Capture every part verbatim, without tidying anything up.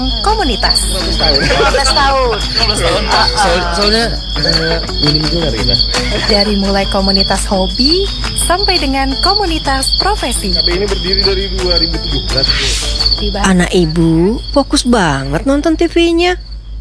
komunitas. lima belas tahun. lima belas tahun. lima belas tahun. Uh, uh. Soal, soalnya uh, minim juga kita. Dari mulai komunitas hobi sampai dengan komunitas profesi. K B ini berdiri dari dua ribu tujuh belas. Tiba- Anak ibu fokus banget nonton T V-nya.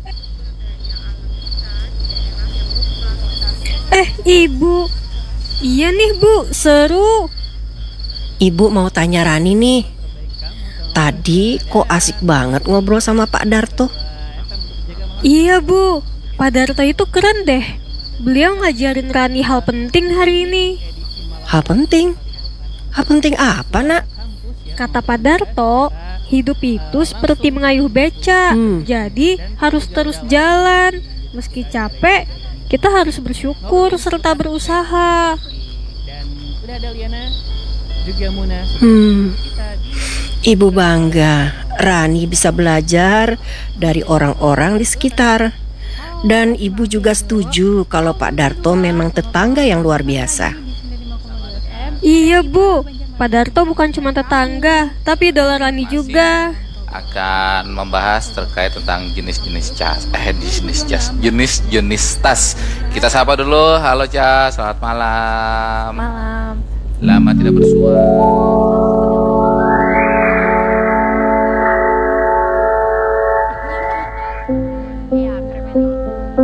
Eh, ibu. Iya nih, Bu, seru. Ibu mau tanya Rani nih. Tadi kok asik banget ngobrol sama Pak Darto. Iya, Bu. Pak Darto itu keren deh. Beliau ngajarin Rani hal penting hari ini. Hal penting? Hal penting apa, Nak? Kata Pak Darto, hidup itu seperti mengayuh beca. Hmm. Jadi harus terus jalan. Meski capek, kita harus bersyukur serta berusaha. Udah ada Liana, juga Muna. Hmm. Ibu bangga Rani bisa belajar dari orang-orang di sekitar. Dan ibu juga setuju kalau Pak Darto memang tetangga yang luar biasa. Iya, Bu. Pak Darto bukan cuma tetangga, tapi idola Rani juga. Akan membahas terkait tentang jenis-jenis cas, eh jenis jas, jenis-jenis tas. Kita sapa dulu, halo Cas, selamat malam. Malam. Lama tidak bersua.